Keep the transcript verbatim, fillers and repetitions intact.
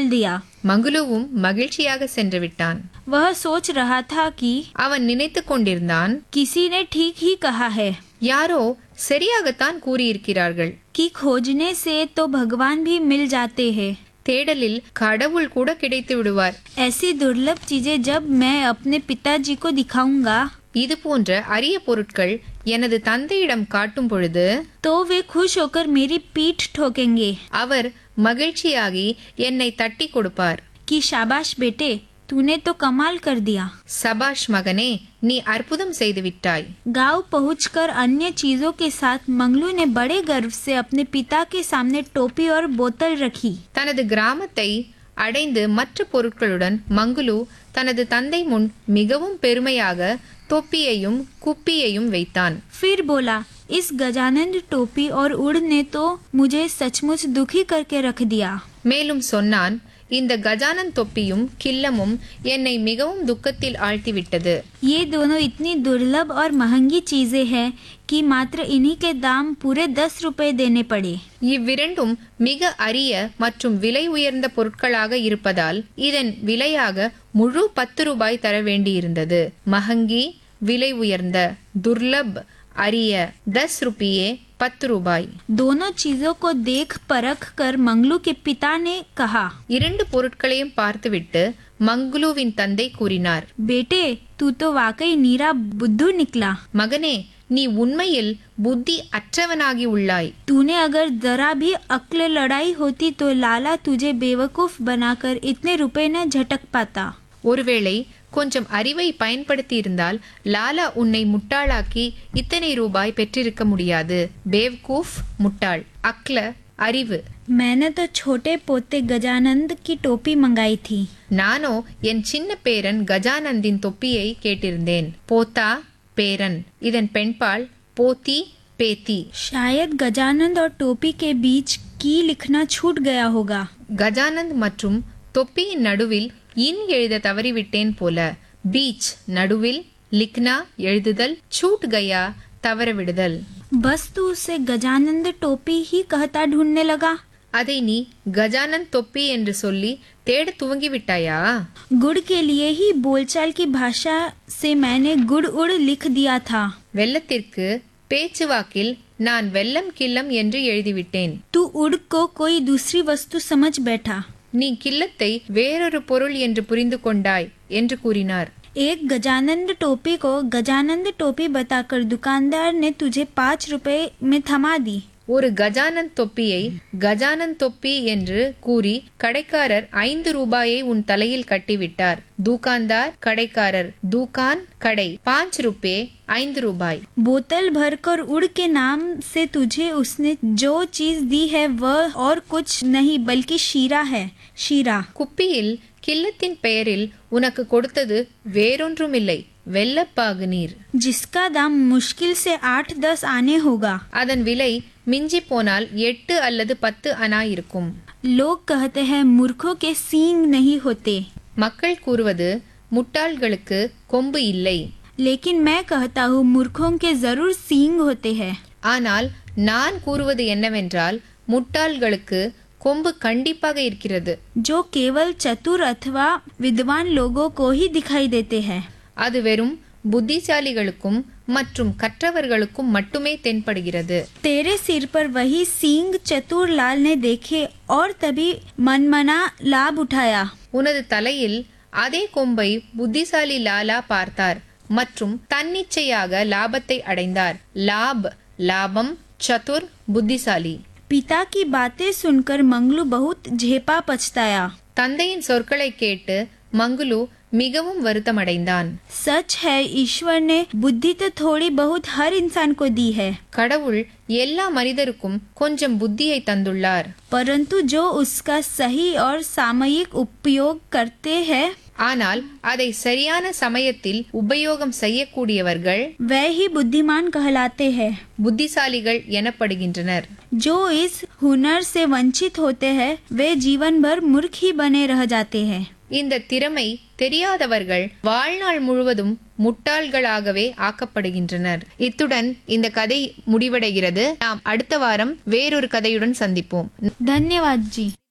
चल दिया। மங்குலுவும் மகிழ்ச்சியாக சென்று விட்டான். वह सोच रहा था कि அவன் நினைத்துக் கொண்டிருந்தான், किसी ने ठीक ही कहा है யாரோ சரியாகத்தான் கூறியிருக்கிறார்கள். कि खोजने से तो भगवान भी मिल जाते हैं। தேடலில் கடவுள் கூட கிடைத்து விடுவார். ऐसी दुर्लभ चीजें जब मैं अपने पिताजी को दिखाऊंगा இது போன்ற அரிய பொருட்கள் எனது தந்தையிடம் காட்டும் பொழுது तो वे खुश होकर मेरी पीठ ठोकेंगे அவர் மகிழ்ச்சியாகி என்னை தட்டி கொடுப்பார். कि शाबाश बेटे, तूने तो कमाल कर दिया। சபாஷ் மகனே, நீ அற்புதம் செய்து விட்டாய். गांव पहुंचकर अन्य चीजों के साथ मंगलू ने बड़े गर्व से अपने पिता के सामने टोपी और बोतल रखी। தனது கிராமத்தை அடைந்து மற்ற பொருட்களுடன் மங்குலு தனது தந்தை முன் மிகவும் பெருமையாக தொப்பியையும் குப்பியையும் வைத்தான். फिर बोला, इस गजानंद टोपी और उड़ ने तो मुझे सचमुच दुखी करके रख दिया। மேலும் சொன்னான், இந்த கஜானன் தொப்பியும் கில்லமும் என்னை மிகவும் துக்கத்தில் ஆழ்த்திவிட்டது. ये दोनों इतनी दुर्लभ और महंगी चीजें हैं कि मात्र इन्हीं के दाम पूरे दस रुपए देने पड़े। இவ்விரண்டும் மிக அரிய மற்றும் விலை உயர்ந்த பொருட்களாக இருப்பதால் இதன் விலையாக முழு பத்து ரூபாய் தர வேண்டியிருந்தது. மஹங்கி, விலை உயர்ந்த, துர்லப், அரிய, दस रुपये, பத்து ரூபாய். दोनों चीजों को देख परख कर मंगलू के पिता ने कहा, இரண்டு பொருட்களையும் பார்த்துவிட்டு மங்குலுவின் தந்தை கூறினார், बेटे तू तो वाकई नीरा बुद्धू निकला। மகனே, நீ உண்மையில் புத்தி அற்றவனாகி உள்ளாய். तूने अगर जरा भी अक्ल लड़ाई होती तो लाला तुझे बेवकूफ बनाकर इतने रुपए न झटक पाता। ஒருவேளை கொஞ்சம் அறிவை பயன்படுத்தி இருந்தால் லாலா உன்னை முட்டாளாக்கி இத்தனை ரூபாய் பெற்றிருக்க முடியாது. பேவ்கூஃப் முட்டாள், அக்ல அறிவு. मैंने तो छोटे पोते गजानंद की टोपी मंगाई थी। நானோ என் சின்ன பேரன் கஜானந்தின் தொப்பியை கேட்டிருந்தேன். போத்தா பேரன், இதன் பெண்பால் போத்தி பேத்தி. शायद गजानंद और टोपी के बीच की लिखना छूट गया होगा। கஜானந்த் மற்றும் தொப்பியின் நடுவில் இன் எழுத தவறிவிட்டேன் போல. பீச் நடுவில், லிக்னா எழுதுதல், छूट गया தவறவிடுதல். बस तू उसे गजानंद टोपी ही कहता ढूंढने लगा। அதை நீ கஜானந்த் தொப்பி என்று சொல்லி தேட துவங்கி விட்டாயா? गुड़ के लिए ही बोलचाल की भाषा से मैंने गुड़ उड़ लिख दिया था। வெள்ளத்திற்கு பேச்சுவாக்கில் நான் வெள்ளம் கில்லம் என்று எழுதிவிட்டேன். तू उड़ को कोई दूसरी वस्तु समझ बैठा। நீ கில்லத்தை வேறொரு பொருள் என்று புரிந்து கொண்டாய் என்று கூறினார். एक गजानंद टोपी को गजानंद टोपी बताकर दुकानदार ने तुझे पाँच रुपए में थमा दी। ஒரு கஜானந்த் தொப்பியை கஜானந்த் தொப்பி என்று கூறி கடைக்காரர் ஐந்து ரூபாயை உன் தலையில் கட்டிவிட்டார். दुकानदार கடைக்காரர், दुकान கடை, पाँच रुपये ஐந்து ரூபாய். बोतल भरकर उड़ के नाम से तुझे उसने जो चीज दी है वह और कुछ नहीं बल्कि शीरा है। शीरा. குப்பியில் கில்லத்தின் பெயரில் உனக்கு கொடுத்தது வேறொன்றுமில்லை, வெள்ளப்பாகு நீர். जिसका दाम मुश्किल से आठ दस आने होगा। அதன் விலை மிஞ்சி போனால் எட்டு அல்லது பத்து அனா இருக்கும். लोग कहते हैं मूर्खों के सींग नहीं होते। மக்கள் கூறுவது முட்டாள்களுக்கு கொம்பு இல்லை. लेकिन मैं कहता हूँ मूर्खों के जरूर सींग होते हैं। ஆனால் நான் கூறுவது என்னவென்றால் முட்டாள்களுக்கு கொம்பு கண்டிப்பாக இருக்கிறது. जो केवल चतुर अथवा विद्वान लोगों को ही दिखाई देते हैं। அது வெறும் புத்திசாலிகளுக்கும் மற்றும் கற்றவர்களுக்கும் மட்டுமே தென்படுகிறது. तेरे सिर पर वही सींग चतुर लाल ने देखे और तभी मनमना लाभ उठाया। உனது தலையில் அதே கொம்பை புத்திசாலி லாலா பார்த்தார் மற்றும் தன்னிச்சையாக லாபத்தை அடைந்தார். லாப் லாபம், சதுர் புத்திசாலி. पिता की बातें सुनकर मंगलू बहुत झेपा पछताया। தந்தையின் சொற்களை கேட்டு மங்குலு மிகவும் வருத்தமடைந்தான். सच है, ईश्वर ने बुद्धि तो थोड़ी बहुत हर इंसान को दी है। கடவுள் எல்லா மனிதருக்கும் கொஞ்சம் புத்தியை தந்துள்ளார். परंतु जो उसका सही और सामयिक उपयोग करते हैं ஆனால் அதை சரியான சமயத்தில் உபயோகம் செய்யக்கூடியவர்கள் वे ही बुद्धिमान कहलाते हैं। புத்திசாலிகள் எனப்படுகின்றனர். जो इस हुनर से वंचित होते हैं वे जीवन भर मूर्ख ही बने रह जाते हैं। இந்த திறமை தெரியாதவர்கள் வாழ்நாள் முழுவதும் முட்டாள்களாகவே ஆக்கப்படுகின்றனர். இத்துடன் இந்த கதை முடிவடைகிறது. நாம் அடுத்த வாரம் வேறொரு கதையுடன் சந்திப்போம். धन्यवाद जी।